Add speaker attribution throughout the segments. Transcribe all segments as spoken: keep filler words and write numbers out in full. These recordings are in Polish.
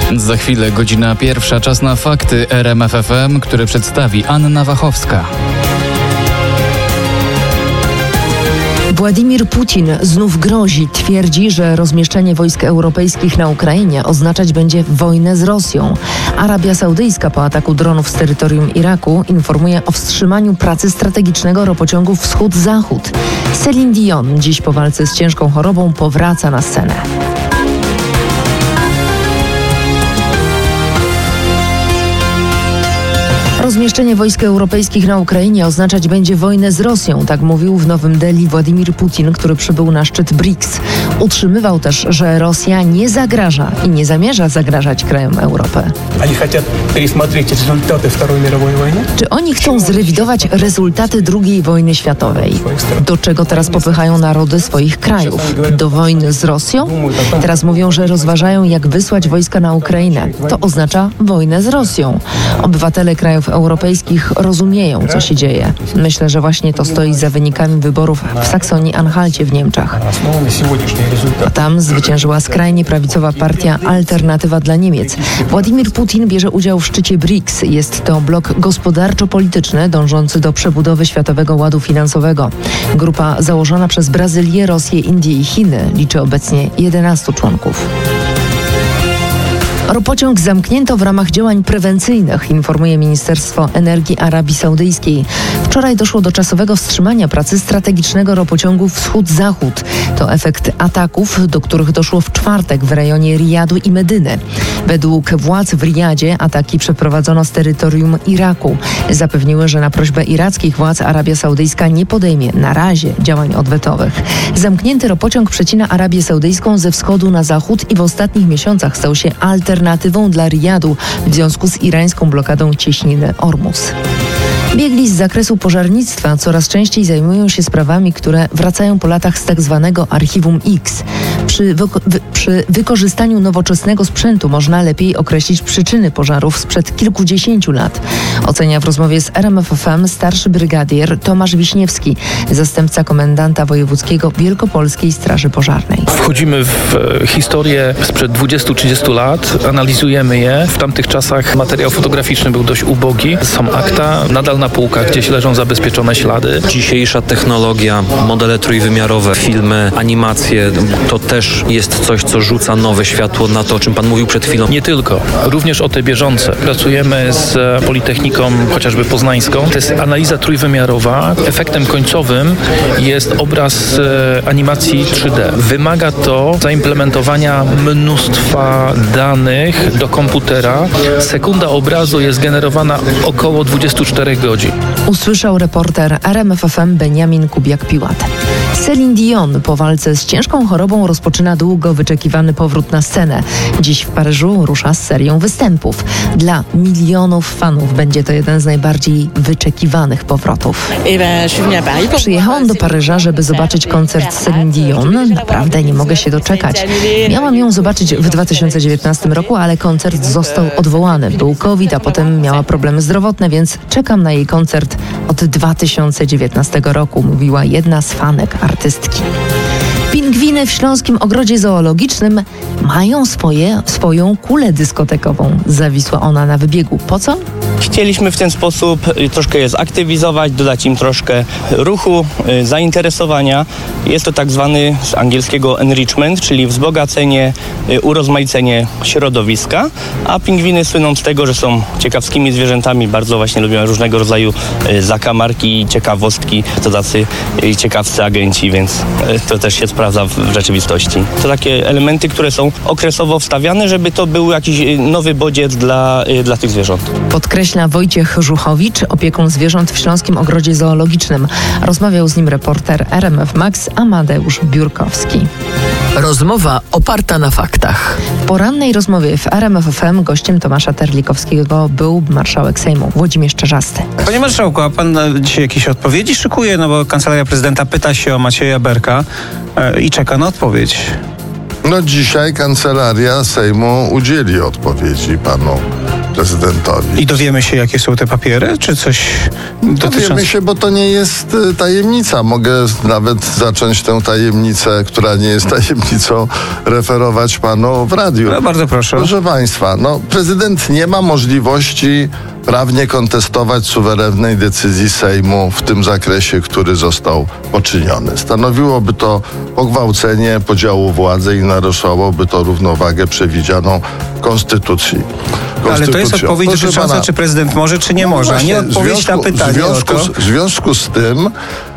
Speaker 1: Za chwilę godzina pierwsza, czas na fakty R M F F M, które przedstawi Anna Wachowska.
Speaker 2: Władimir Putin znów grozi, twierdzi, że rozmieszczenie wojsk europejskich na Ukrainie oznaczać będzie wojnę z Rosją. Arabia Saudyjska po ataku dronów z terytorium Iraku informuje o wstrzymaniu pracy strategicznego ropociągu Wschód-Zachód. Celine Dion dziś po walce z ciężką chorobą powraca na scenę. Rozmieszczenie wojsk europejskich na Ukrainie oznaczać będzie wojnę z Rosją, tak mówił w Nowym Delhi Władimir Putin, który przybył na szczyt B R I C S. Utrzymywał też, że Rosja nie zagraża i nie zamierza zagrażać krajom Europy. Czy oni chcą zrewidować rezultaty drugiej wojny światowej? Do czego teraz popychają narody swoich krajów? Do wojny z Rosją? Teraz mówią, że rozważają, jak wysłać wojska na Ukrainę. To oznacza wojnę z Rosją. Obywatele krajów europejskich rozumieją, co się dzieje. Myślę, że właśnie to stoi za wynikami wyborów w Saksonii-Anhalcie w Niemczech. A tam zwyciężyła skrajnie prawicowa partia Alternatywa dla Niemiec. Władimir Putin bierze udział w szczycie B R I C S. Jest to blok gospodarczo-polityczny dążący do przebudowy Światowego Ładu Finansowego. Grupa założona przez Brazylię, Rosję, Indię i Chiny liczy obecnie jedenastu członków. Ropociąg zamknięto w ramach działań prewencyjnych, informuje Ministerstwo Energii Arabii Saudyjskiej. Wczoraj doszło do czasowego wstrzymania pracy strategicznego ropociągu Wschód-Zachód. To efekt ataków, do których doszło w czwartek w rejonie Rijadu i Medyny. Według władz w Rijadzie ataki przeprowadzono z terytorium Iraku. Zapewniły, że na prośbę irackich władz Arabia Saudyjska nie podejmie na razie działań odwetowych. Zamknięty ropociąg przecina Arabię Saudyjską ze wschodu na zachód i w ostatnich miesiącach stał się alternatywą alternatywą dla Rijadu w związku z irańską blokadą cieśniny Ormus. Biegli z zakresu pożarnictwa coraz częściej zajmują się sprawami, które wracają po latach z tak zwanego Archiwum X. Przy, wyko- wy- przy wykorzystaniu nowoczesnego sprzętu można lepiej określić przyczyny pożarów sprzed kilkudziesięciu lat. Ocenia w rozmowie z R M F F M starszy brygadier Tomasz Wiśniewski, zastępca komendanta wojewódzkiego Wielkopolskiej Straży Pożarnej.
Speaker 3: Wchodzimy w historię sprzed dwudziestu trzydziestu lat, analizujemy je. W tamtych czasach materiał fotograficzny był dość ubogi. Są akta, nadal na półkach gdzieś leżą zabezpieczone ślady.
Speaker 4: Dzisiejsza technologia, modele trójwymiarowe, filmy, animacje, to też jest coś, co rzuca nowe światło na to, o czym pan mówił przed chwilą.
Speaker 3: Nie tylko, również o te bieżące. Pracujemy z Politechniką, chociażby poznańską. To jest analiza trójwymiarowa. Efektem końcowym jest obraz animacji trzy D. Wymaga to zaimplementowania mnóstwa danych do komputera. Sekunda obrazu jest generowana około dwudziestu czterech godzin.
Speaker 2: Usłyszał reporter R M F F M Beniamin Kubiak-Piłat. Celine Dion po walce z ciężką chorobą rozpoczyna długo wyczekiwany powrót na scenę. Dziś w Paryżu rusza z serią występów. Dla milionów fanów będzie to jeden z najbardziej wyczekiwanych powrotów. Przyjechałam do Paryża, żeby zobaczyć koncert Celine Dion. Naprawdę nie mogę się doczekać. Miałam ją zobaczyć w dwa tysiące dziewiętnastym roku, ale koncert został odwołany. Był COVID, a potem miała problemy zdrowotne, więc czekam na jej koncert od dwa tysiące dziewiętnastego roku, mówiła jedna z fanek artystki. Pingwiny w Śląskim Ogrodzie Zoologicznym mają swoje, swoją kulę dyskotekową. Zawisła ona na wybiegu. Po co?
Speaker 5: Chcieliśmy w ten sposób troszkę je zaktywizować, dodać im troszkę ruchu, zainteresowania. Jest to tak zwany z angielskiego enrichment, czyli wzbogacenie, urozmaicenie środowiska, a pingwiny słyną z tego, że są ciekawskimi zwierzętami, bardzo właśnie lubią różnego rodzaju zakamarki, ciekawostki, to tacy ciekawscy agenci, więc to też się sprawdza w rzeczywistości. To takie elementy, które są okresowo wstawiane, żeby to był jakiś nowy bodziec dla, dla tych zwierząt.
Speaker 2: Podkreśla Wojciech Żuchowicz, opiekun zwierząt w Śląskim Ogrodzie Zoologicznym. Rozmawiał z nim reporter R M F Max Amadeusz Biurkowski.
Speaker 6: Rozmowa oparta na faktach.
Speaker 2: W porannej rozmowie w R M F F M gościem Tomasza Terlikowskiego był marszałek Sejmu Włodzimierz Czarzasty.
Speaker 7: Panie marszałku, a pan dzisiaj jakieś odpowiedzi szykuje? No bo Kancelaria Prezydenta pyta się o Macieja Berka e, i czeka na odpowiedź.
Speaker 8: No dzisiaj Kancelaria Sejmu udzieli odpowiedzi panu prezydentowi.
Speaker 7: I dowiemy się, jakie są te papiery, czy coś dotyczące...
Speaker 8: Dowiemy się, bo to nie jest y, tajemnica. Mogę nawet zacząć tę tajemnicę, która nie jest tajemnicą, referować panu w radiu.
Speaker 7: No, bardzo proszę.
Speaker 8: Proszę państwa, no, prezydent nie ma możliwości prawnie kontestować suwerennej decyzji Sejmu w tym zakresie, który został poczyniony. Stanowiłoby to pogwałcenie podziału władzy i naruszałoby to równowagę przewidzianą Konstytucji.
Speaker 7: Ale to jest odpowiedź
Speaker 8: Proszę
Speaker 7: dotycząca,
Speaker 8: pana,
Speaker 7: czy prezydent może, czy nie
Speaker 8: no
Speaker 7: może, a
Speaker 8: właśnie,
Speaker 7: nie odpowiedź
Speaker 8: związku,
Speaker 7: na pytanie
Speaker 8: w związku,
Speaker 7: o to.
Speaker 8: w związku z tym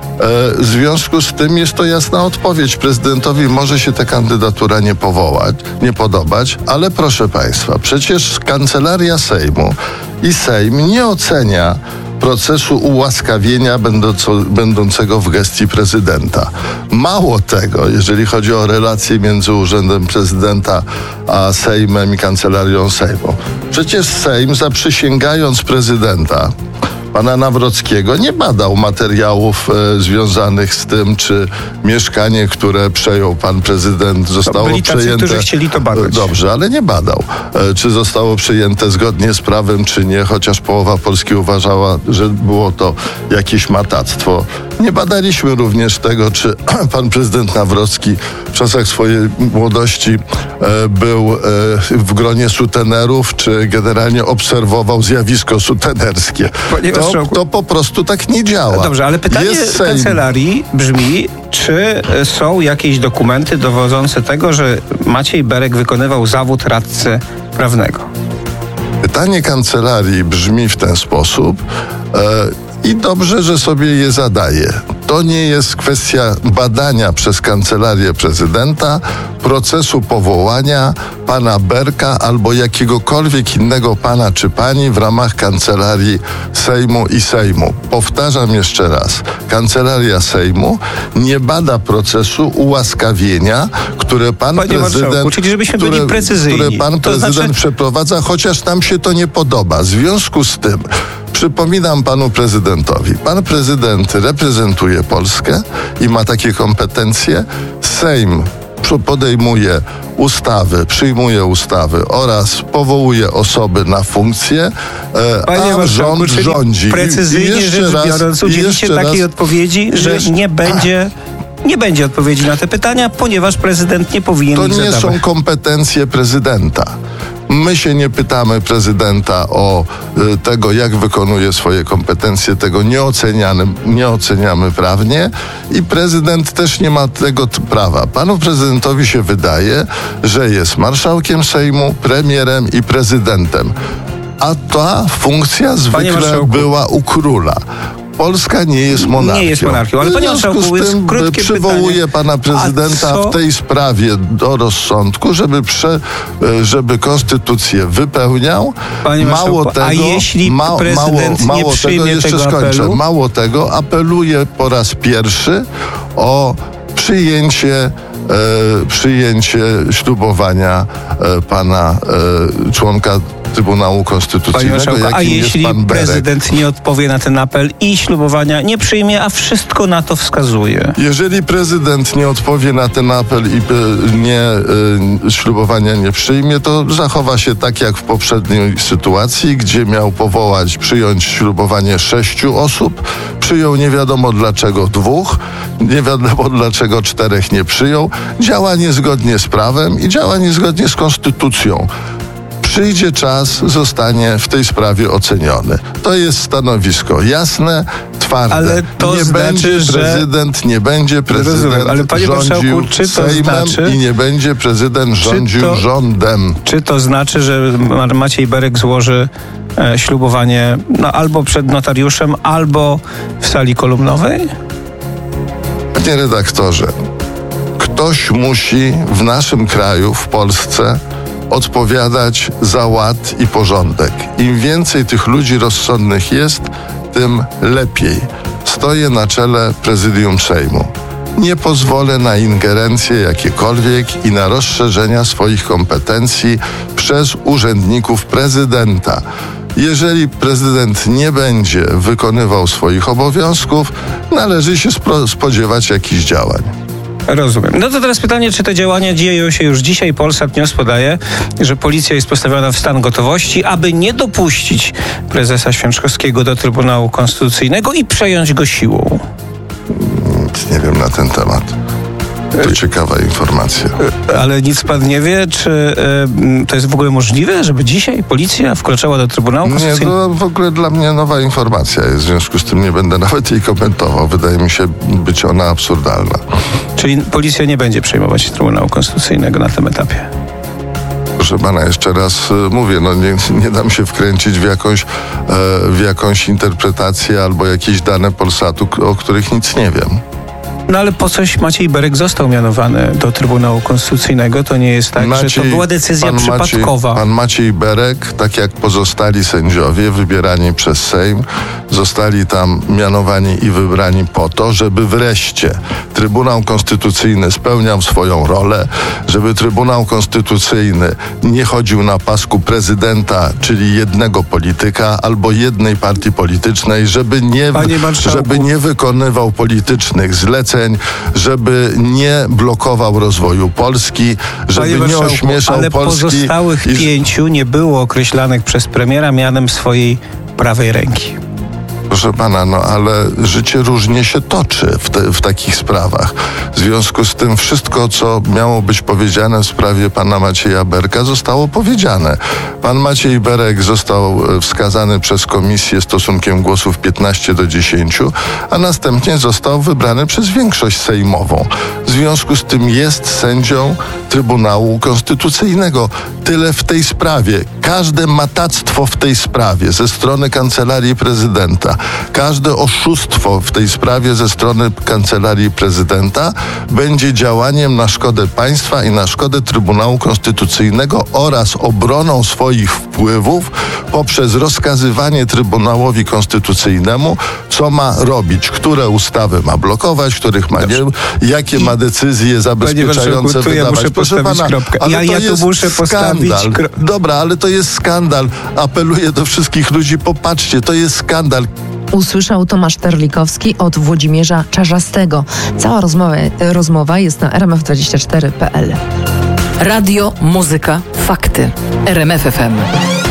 Speaker 8: W związku z tym jest to jasna odpowiedź. Prezydentowi może się ta kandydatura nie powołać, nie podobać, ale proszę państwa, przecież Kancelaria Sejmu i Sejm nie ocenia procesu ułaskawienia będąco, będącego w gestii prezydenta. Mało tego, jeżeli chodzi o relacje między Urzędem Prezydenta a Sejmem i Kancelarią Sejmu. Przecież Sejm, zaprzysięgając prezydenta, pana Nawrockiego, nie badał materiałów e, związanych z tym, czy mieszkanie, które przejął pan prezydent, zostało
Speaker 7: byli tacy,
Speaker 8: przejęte...
Speaker 7: którzy chcieli to badać.
Speaker 8: Dobrze, ale nie badał. E, czy zostało przejęte zgodnie z prawem, czy nie, chociaż połowa Polski uważała, że było to jakieś matactwo. Nie badaliśmy również tego, czy pan prezydent Nawrocki w czasach swojej młodości e, był e, w gronie sutenerów, czy generalnie obserwował zjawisko sutenerskie. To, to po prostu tak nie działa.
Speaker 7: Dobrze, ale pytanie kancelarii brzmi, czy są jakieś dokumenty dowodzące tego, że Maciej Berek wykonywał zawód radcy prawnego?
Speaker 8: Pytanie kancelarii brzmi w ten sposób e, i dobrze, że sobie je zadaje. To nie jest kwestia badania przez Kancelarię Prezydenta procesu powołania pana Berka albo jakiegokolwiek innego pana czy pani w ramach Kancelarii Sejmu i Sejmu. Powtarzam jeszcze raz. Kancelaria Sejmu nie bada procesu ułaskawienia, które pan
Speaker 7: Panie
Speaker 8: prezydent,
Speaker 7: Marszałku, czyli żebyśmy
Speaker 8: które,
Speaker 7: byli precyzyjni.
Speaker 8: które pan
Speaker 7: To
Speaker 8: prezydent
Speaker 7: znaczy...
Speaker 8: przeprowadza, chociaż nam się to nie podoba. W związku z tym przypominam panu prezydentowi. Pan prezydent reprezentuje Polskę i ma takie kompetencje. Sejm podejmuje ustawy, przyjmuje ustawy oraz powołuje osoby na funkcje,
Speaker 7: Panie
Speaker 8: a rząd rządzi.
Speaker 7: Precyzyjnie rzecz biorąc, udzielicie takiej raz, odpowiedzi, że jeszcze, nie będzie... Nie będzie odpowiedzi na te pytania, ponieważ prezydent nie powinien
Speaker 8: To
Speaker 7: ich
Speaker 8: nie
Speaker 7: zadawać.
Speaker 8: są kompetencje prezydenta. My się nie pytamy prezydenta o y, tego, jak wykonuje swoje kompetencje, tego nie oceniamy, nie oceniamy prawnie i prezydent też nie ma tego t- prawa. Panu prezydentowi się wydaje, że jest marszałkiem Sejmu, premierem i prezydentem. A ta funkcja zwykle była u króla. Polska nie jest monarchią.
Speaker 7: Nie jest monarchią, ale panie marszałku, jest krótkie
Speaker 8: przywołuję
Speaker 7: pytanie.
Speaker 8: pana prezydenta w tej sprawie do rozsądku, żeby, prze, żeby konstytucję wypełniał.
Speaker 7: Panie
Speaker 8: mało tego,
Speaker 7: a jeśli
Speaker 8: ma,
Speaker 7: prezydent
Speaker 8: mało,
Speaker 7: nie
Speaker 8: mało
Speaker 7: przyjmie
Speaker 8: tego, jeszcze
Speaker 7: tego
Speaker 8: skończę.
Speaker 7: apelu?
Speaker 8: Mało tego, apeluje po raz pierwszy o przyjęcie e, przyjęcie ślubowania e, pana e, członka Trybunału Konstytucyjnego, jakim
Speaker 7: a jeśli
Speaker 8: jest pan Berek.
Speaker 7: prezydent nie odpowie na ten apel i ślubowania nie przyjmie, a wszystko na to wskazuje?
Speaker 8: Jeżeli prezydent nie odpowie na ten apel i nie, y, ślubowania nie przyjmie, to zachowa się tak jak w poprzedniej sytuacji, gdzie miał powołać, przyjąć ślubowanie sześciu osób, przyjął nie wiadomo dlaczego dwóch, nie wiadomo dlaczego czterech nie przyjął, działa niezgodnie z prawem i działa niezgodnie z konstytucją. Przyjdzie czas, zostanie w tej sprawie oceniony. To jest stanowisko jasne, twarde.
Speaker 7: Ale to
Speaker 8: nie
Speaker 7: znaczy,
Speaker 8: będzie
Speaker 7: że...
Speaker 8: prezydent, nie będzie prezydent
Speaker 7: Rozumiem, ale panie
Speaker 8: rządził
Speaker 7: marszałku, czy to
Speaker 8: Sejmem
Speaker 7: znaczy...
Speaker 8: i nie będzie prezydent rządził
Speaker 7: to...
Speaker 8: rządem.
Speaker 7: Czy to znaczy, że Maciej Berek złoży e, ślubowanie no, albo przed notariuszem, albo w sali kolumnowej?
Speaker 8: Panie redaktorze, ktoś musi w naszym kraju, w Polsce, odpowiadać za ład i porządek. Im więcej tych ludzi rozsądnych jest, tym lepiej. Stoję na czele prezydium Sejmu. Nie pozwolę na ingerencje jakiekolwiek i na rozszerzenia swoich kompetencji przez urzędników prezydenta. Jeżeli prezydent nie będzie wykonywał swoich obowiązków, należy się spro- spodziewać jakichś działań.
Speaker 7: Rozumiem. No to teraz pytanie, czy te działania dzieją się już dzisiaj? Polsat News podaje, że policja jest postawiona w stan gotowości, aby nie dopuścić prezesa Święczkowskiego do Trybunału Konstytucyjnego i przejąć go siłą.
Speaker 8: Nic nie wiem na ten temat. To ciekawa informacja.
Speaker 7: Ale nic pan nie wie, czy y, to jest w ogóle możliwe, żeby dzisiaj policja wkraczała do Trybunału Konstytucyjnego?
Speaker 8: Nie, to w ogóle dla mnie nowa informacja jest, w związku z tym nie będę nawet jej komentował. Wydaje mi się być ona absurdalna.
Speaker 7: Czyli policja nie będzie przejmować Trybunału Konstytucyjnego na tym etapie?
Speaker 8: Proszę pana, jeszcze raz y, mówię, no nie, nie dam się wkręcić w jakąś, e, w jakąś interpretację albo jakieś dane Polsatu, k- o których nic nie wiem.
Speaker 7: No ale po coś Maciej Berek został mianowany do Trybunału Konstytucyjnego? To nie jest tak,
Speaker 8: Maciej,
Speaker 7: że to była decyzja
Speaker 8: pan
Speaker 7: przypadkowa.
Speaker 8: Maciej, pan Maciej Berek, tak jak pozostali sędziowie wybierani przez Sejm, zostali tam mianowani i wybrani po to, żeby wreszcie Trybunał Konstytucyjny spełniał swoją rolę, żeby Trybunał Konstytucyjny nie chodził na pasku prezydenta, czyli jednego polityka albo jednej partii politycznej, żeby nie, żeby nie wykonywał politycznych zleceń, żeby nie blokował rozwoju Polski, żeby
Speaker 7: Panie
Speaker 8: nie ośmieszał
Speaker 7: ale
Speaker 8: Polski.
Speaker 7: Ale pozostałych
Speaker 8: i...
Speaker 7: pięciu nie było określanych przez premiera mianem swojej prawej ręki.
Speaker 8: Proszę pana, no ale życie różnie się toczy w, te, w takich sprawach. W związku z tym wszystko, co miało być powiedziane w sprawie pana Macieja Berka, zostało powiedziane. Pan Maciej Berek został wskazany przez komisję stosunkiem głosów piętnaście do dziesięciu, a następnie został wybrany przez większość sejmową. W związku z tym jest sędzią Trybunału Konstytucyjnego. Tyle w tej sprawie. Każde matactwo w tej sprawie ze strony Kancelarii Prezydenta, każde oszustwo w tej sprawie ze strony Kancelarii Prezydenta będzie działaniem na szkodę państwa i na szkodę Trybunału Konstytucyjnego oraz obroną swoich wpływów poprzez rozkazywanie Trybunałowi Konstytucyjnemu, co ma robić, które ustawy ma blokować, których ma nie, jakie ma decyzje zabezpieczające wydawać.
Speaker 7: Ja muszę
Speaker 8: Proszę
Speaker 7: postawić
Speaker 8: pana,
Speaker 7: kropkę.
Speaker 8: ale
Speaker 7: Ja,
Speaker 8: to
Speaker 7: ja tu
Speaker 8: jest
Speaker 7: muszę postawić
Speaker 8: skandal.
Speaker 7: kro...
Speaker 8: Dobra, ale to jest skandal. Apeluję do wszystkich ludzi, popatrzcie, to jest skandal.
Speaker 2: Usłyszał Tomasz Terlikowski od Włodzimierza Czarzastego. Cała rozmowa, rozmowa jest na r m f dwadzieścia cztery kropka p l.
Speaker 6: Radio, muzyka, fakty. R M F F M.